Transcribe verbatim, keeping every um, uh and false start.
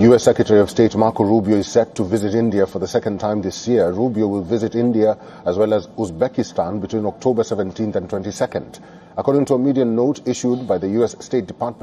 U S Secretary of State Marco Rubio is set to visit India for the second time this year. Rubio will visit India as well as Uzbekistan between October seventeenth and twenty-second. According to a media note issued by the U S State Department,